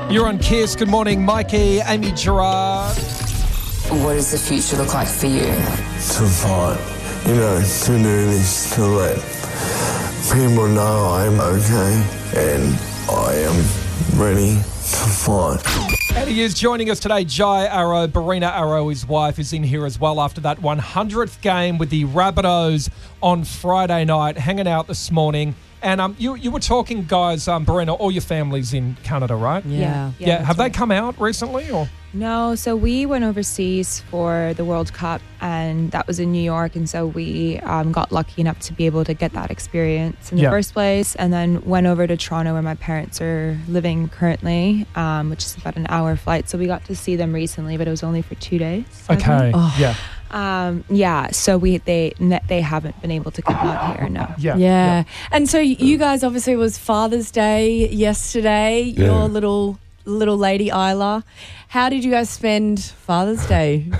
You're on Kiss. Good morning, Mikey, Amy Gerard. What does the future look like for you? To fight, to do this, to let people know I'm okay and I am ready to fight. And he is joining us today, Jai Arrow. Barina Arrow, his wife, is in here as well after that 100th game with the Rabbitohs on Friday night, hanging out this morning. And you were talking, guys, Barina, all your family's in Canada, right? Yeah. Have they come out recently? Or No, so we went overseas for the World Cup, and that was in New York, and so we got lucky enough to be able to get that experience in the first place, and then went over to Toronto where my parents are living currently, which is about an hour flight. So we got to see them recently, but it was only for 2 days. Okay, yeah. So they haven't been able to come out here, no. Yeah. And so you guys, obviously, it was Father's Day yesterday. Your little lady Isla. How did you guys spend Father's Day?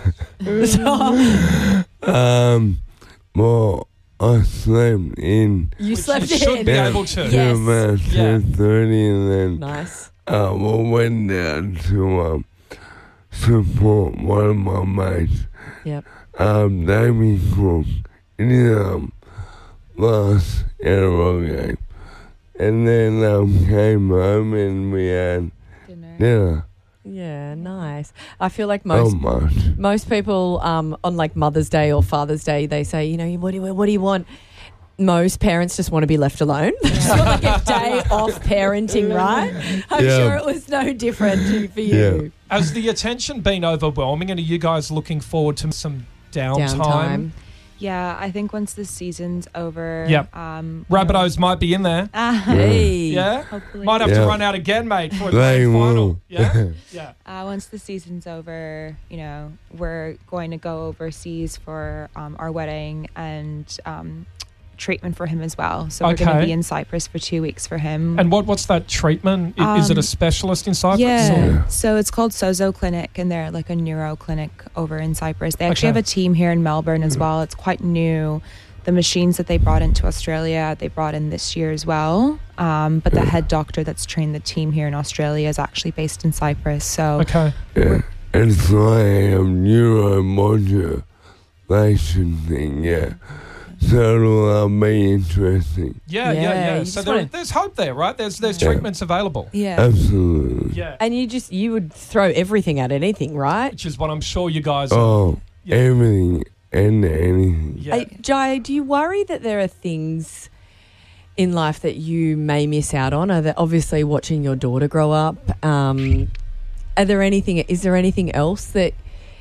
Well, I slept in. You slept in? Should be able to. Yes. About 10:30 and then Nice. we went down to support one of my mates. Yep. Damien Cook in his last NRL game. And then came home and we had dinner. Yeah, nice. I feel like Not most much. most people on like Mother's Day or Father's Day, they say, what do you want? Most parents just want to be left alone. Just want like a day off parenting, right? I'm sure it was no different for you. Has the attention been overwhelming, and are you guys looking forward to some downtime? Yeah, I think once the season's over... Rabbitohs might be in there. Hey. Yeah? Hopefully. Might have to run out again, mate, for a They grand final. will. Yeah? Once the season's over, we're going to go overseas for our wedding and treatment for him as well. So we're going to be in Cyprus for 2 weeks for him. And what's that treatment? Is it a specialist in Cyprus? Yeah. So it's called Sozo Clinic, and they're like a neuro clinic over in Cyprus. They actually have a team here in Melbourne as well. It's quite new. The machines that they brought into Australia, they brought in this year as well. But the head doctor that's trained the team here in Australia is actually based in Cyprus. So Yeah. It's like a neuromodulation thing, So it'll be interesting. Yeah. So there's hope there, right? There's treatments available. Yeah. Absolutely. Yeah. And you would throw everything at anything, right? Which is what I'm sure you guys Everything and anything. Yeah. Jai, do you worry that there are things in life that you may miss out on? Are there obviously watching your daughter grow up? Is there anything else that...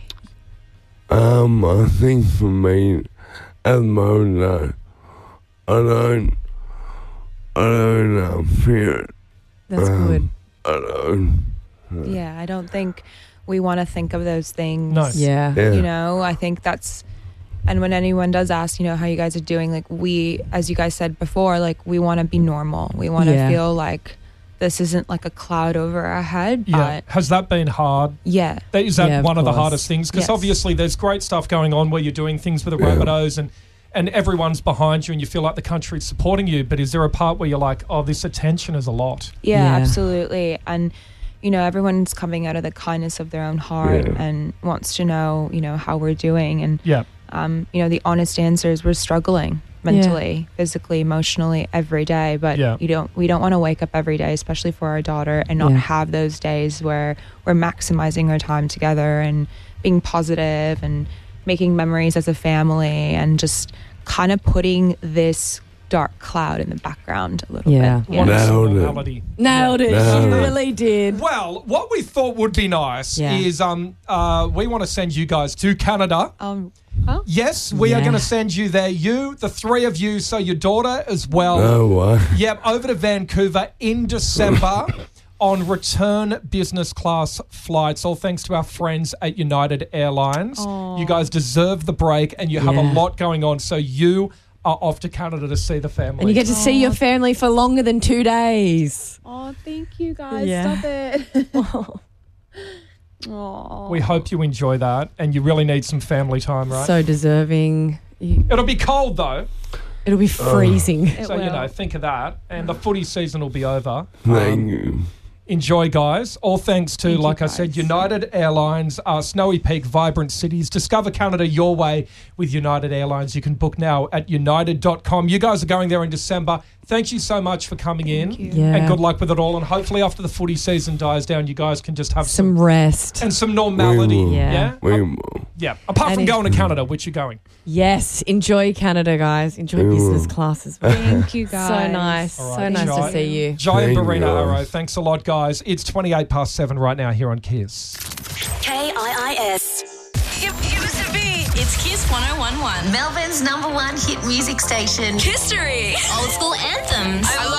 I think for me, at the moment, I don't fear it. That's good. I don't. Yeah, I don't think we want to think of those things. No. Yeah. I think that's... And when anyone does ask, how you guys are doing, like we, as you guys said before, like we want to be normal. We want to feel like this isn't like a cloud over our head. Yeah. But Has that been hard? Yeah. Is that one of the hardest things? Because Yes. obviously there's great stuff going on where you're doing things with the Rabbitohs and everyone's behind you and you feel like the country's supporting you. But is there a part where you're like, oh, this attention is a lot? Yeah, absolutely. And, everyone's coming out of the kindness of their own heart and wants to know, how we're doing. And, the honest answer is we're struggling mentally, physically, emotionally every day. But we don't want to wake up every day, especially for our daughter, and not have those days where we're maximizing our time together and being positive and making memories as a family and just kind of putting this dark cloud in the background a little bit. Nailed it. She really did. Well, what we thought would be nice is we want to send you guys to Canada. Yes, we are going to send you there. You, the three of you, so your daughter as well. No way. Yep, over to Vancouver in December on return business class flights, all thanks to our friends at United Airlines. You guys deserve the break and you have a lot going on, so you are off to Canada to see the family. And you get to see your family for longer than 2 days. Oh, thank you guys. Yeah. Stop it. We hope you enjoy that, and you really need some family time, right? So deserving. It'll be cold, though. It'll be freezing. So, think of that. And the footy season will be over. Thank you. Enjoy, guys. All thanks to, Thank you, like I guys. said, United Airlines, Snowy Peak, Vibrant Cities. Discover Canada your way with United Airlines. You can book now at united.com. You guys are going there in December. Thank you so much for coming in. you. Yeah. And good luck with it all. And hopefully after the footy season dies down, you guys can just have Some rest. and some normality. We will. Yeah. We will. Yeah. Apart from And going to Canada, which you're going. Yes. Enjoy Canada, guys. Enjoy business class as well. Thank you, guys. So nice. All So right, nice Jai. to see you. Jai and Thank Barina you. Arrow, thanks a lot, guys. It's 7 right now here on Kiss. KIIS. It used to be. It's Kiss 101.1. Melbourne's #1 hit music station. History. Old school anthems. I love